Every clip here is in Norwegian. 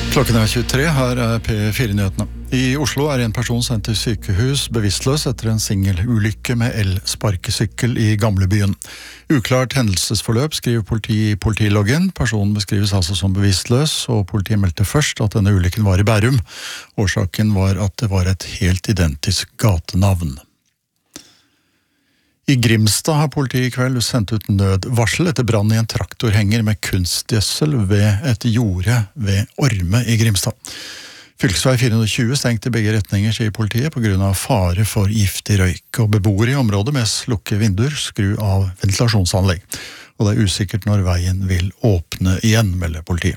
Klokken 23, her P4-nyhetene. I Oslo en person sendt til sykehus bevisstløs etter en singelulykke med elsparkesykkel i gamlebyen. Uklart hendelsesforløp, skriver politiet i politiloggen. Personen beskrives altså som bevisstløs, og politiet meldte først at denne ulykken var i Bærum. Årsaken var at det var et helt identisk gatenavn. I Grimstad har politiet i kveld sendt ut nødvarsel etter brann i en traktorhenger med kunstgjødsel ved et jorde ved Orme i Grimstad. Fylkesvei 420 stengte i begge retninger, sier politiet, på grunn av fare for giftig røyk, og beboere i området med slukke vinduer skru av ventilasjonsanlegg. Og det usikkert når veien vil åpne igjen, melder politiet.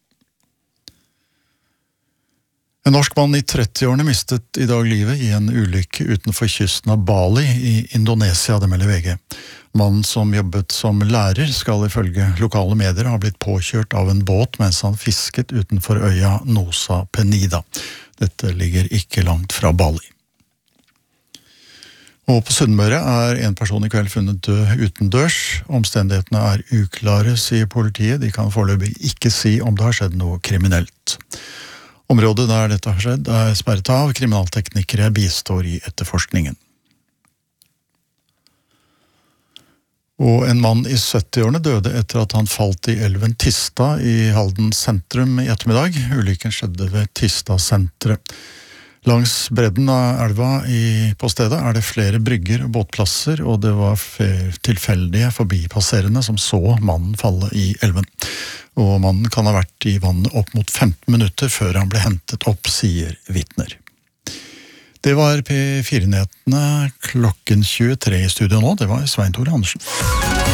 En norsk mann i 30-årene mistet i dag livet i en ulykke utenfor kysten av Bali i Indonesia, det melder VG. Mannen som jobbet som lærer skal ifølge lokale medier ha blitt påkjørt av en båt mens han fisket utenfor øya Nusa Penida. Dette ligger ikke langt fra Bali. Og på Sunnmøre en person i kveld funnet død utendørs. Omstendighetene uklare, sier politiet. De kan foreløpig ikke si om det har skjedd noe kriminelt. Området der dette har skjedd sperret av. Kriminalteknikere bistår i etterforskningen. Og en mann i 70-årene døde etter at han falt i elven Tista i Halden sentrum i ettermiddag. Ulykken skjedde ved Tista senteret. Langs bredden av elva på stedet det flere brygger og båtplasser, og det var tilfeldige forbipasserende som så mannen falle i elven. Og mannen kan ha vært i vannet opp mot 15 minutter før han ble hentet opp, sier vitner. Det var P4-nyhetene klokken 23 i studio nå. Det var Svein Tore Andersen.